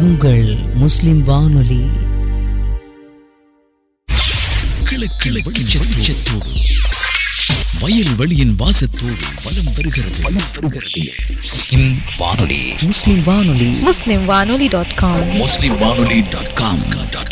உங்கள் முஸ்லிம் வானொலி. வயல் வெளியின் வாசத்தோடு வலம் வருகிறது. முஸ்லிம் வானொலி. muslimwanoli.com.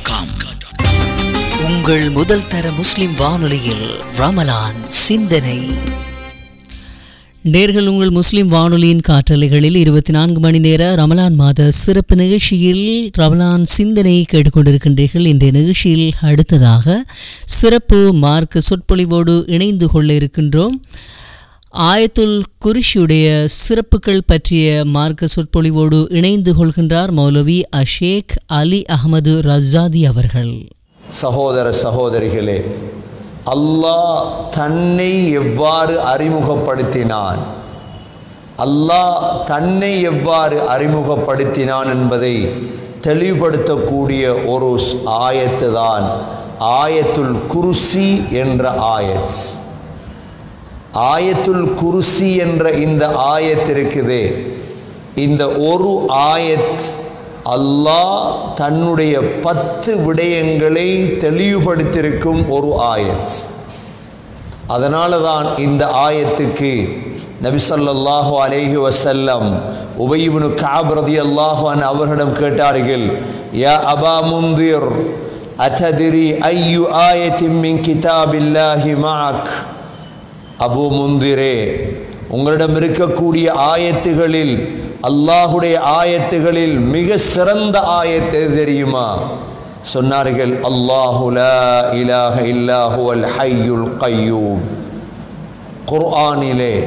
உங்கள் முதல் தர முஸ்லிம் வானொலியில் ரமலான் சிந்தனை. நேர்கள் உங்கள் முஸ்லிம் வானொலியின் காற்றலைகளில் 24 மணி நேர ரமலான் மாத சிறப்பு நிகழ்ச்சியில் ரமலான் சிந்தனை கேட்டுக்கொண்டிருக்கின்றீர்கள். இன்றைய நிகழ்ச்சியில் அடுத்ததாக சிறப்பு மார்க்க சொற்பொழிவோடு இணைந்து கொள்ள இருக்கின்றோம். ஆயத்துல் குர்ஷியுடைய சிறப்புகள் பற்றிய மார்க்க சொற்பொழிவோடு இணைந்து கொள்கின்றார் மௌலவி ஷேக் அலி அஹமது ரஸாதி அவர்கள். சகோதர சகோதரிகளே, அல்லாஹ் தன்னை எவ்வாறு அறிமுகப்படுத்தினான், அல்லாஹ் தன்னை எவ்வாறு அறிமுகப்படுத்தினான் என்பதை தெளிவுபடுத்தக்கூடிய ஒரு ஆயத்து தான் ஆயத்துல் குர்சி என்ற ஆயத். ஆயத்துல் குர்சி என்ற இந்த ஆயத் இருக்குதே, இந்த ஒரு ஆயத் அல்லாஹ் தன்னுடைய 10 விடயங்களை தெளிவுபடுத்தியிருக்கும் ஒரு ஆயத். அதனால தான் இந்த ஆயத்துக்கு நபி ஸல்லல்லாஹு அலைஹி வஸல்லம் உபய் இப்னு கஅப் ரலியல்லாஹு அன்ஹு அவர்களிடம் கேட்டார்கள், யா அபா முந்திர் அதத்ரி ஐயு ஆயத்தின் மின் கிதாபில்லாஹி மஅக். அபு முந்திரே, உங்களிடம் இருக்கக்கூடிய ஆயத்துகளில், அல்லாஹுடைய ஆயத்துகளில் மிக சிறந்த ஆயத்து எது தெரியுமா? சொன்னார்கள், அல்லாஹு லா இலாஹ இல்லா ஹுவல் ஹய்யுல் கய்யூம். குர்ஆனிலே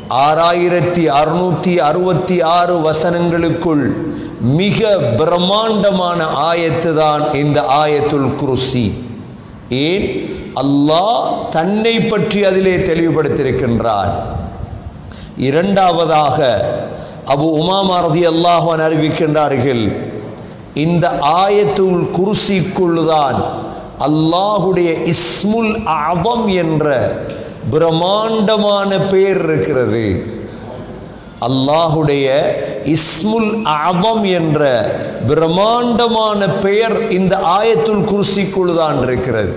6666 வசனங்களுக்குள் மிக பிரம்மாண்டமான ஆயத்து தான் இந்த ஆயத்துல் குர்சி. ஏன்? அல்லாஹ் தன்னை பற்றி அதிலே தெளிவுபடுத்தியிருக்கின்றான். இரண்டாவதாக அபு உமாமா ரலியல்லாஹு அன்ஹு அறிவிக்கின்றார்கள், இந்த ஆயத்துல் குர்சிக்குள்தான் அல்லாஹுடைய இஸ்முல் அஸம் என்ற பிரம்மாண்டமான பெயர் இருக்கிறது. அல்லாஹுடைய இஸ்முல் அஸம் என்ற பிரம்மாண்டமான பெயர் இந்த ஆயத்துல் குர்சிக்குள்தான் இருக்கிறது.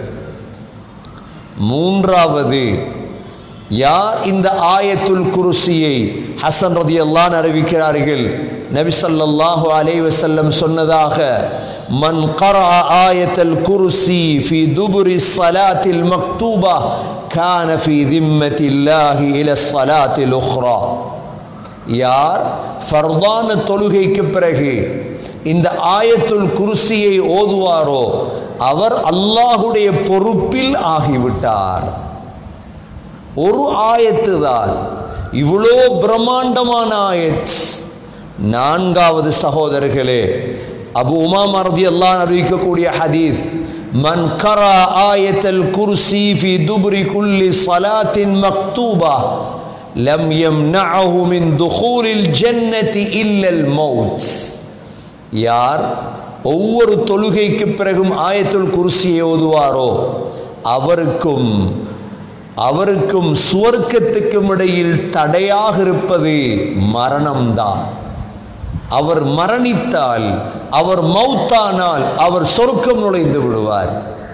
மூன்றாவது, யார் இந்த ஆயத்துல் குர்சியை ஹசன் ரலியல்லாஹு அன்ஹு அறிவிக்கிறார்கள், நபி ஸல்லல்லாஹு அலைஹி வஸல்லம் சொன்னதாக, மன் கரஅ ஆயத்துல் குர்சி ஃபீ துபுரி ஸலாத்தில் மக்தூபா கான ஃபீ திம்மத்தில்லாஹி இலா ஸலாத்தில் உக்ரா. யார் ஃபர்தான தொழுகைக்கு பிறகு இந்த ஆயத்துல் குர்சியை ஓதுவாரோ அவர் அல்லாஹுடைய பொறுப்பில் ஆகிவிட்டார். ஒரு ஆயத்து தான், இவ்வளோ பிரம்மாண்டமான ஆயத். நான்காவது சகோதரர்களே, அபு உமாமா ரலியல்லாஹு அன்ஹு அறிவிக்கக்கூடிய ஹதீஸ், மன் கரா ஆயத்துல் குர்சி ஃபீ துபுரி குல்லி ஸலாத்தின் மக்தூபா லம் யம்னஅஹு மின் துகூலில் ஜன்னதி இல்லல் மௌத். யார் ஒவ்வொரு தொழுகைக்கு பிறகும் ஆயத்துல் குர்சியை ஓதுவாரோ அவருக்கும் சுவர்க்கத்துக்கும் இடையில் தடையாக இருப்பது மரணம்தான். அவர் மரணித்தால், அவர் மௌத்தானால் அவர் சொர்க்கம் நுழைந்து விடுவார்.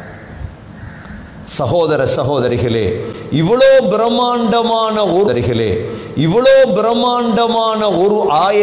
சகோதர சகோதரிகளே, இவ்வளோ பிரம்மாண்டமான ஒரு ஆய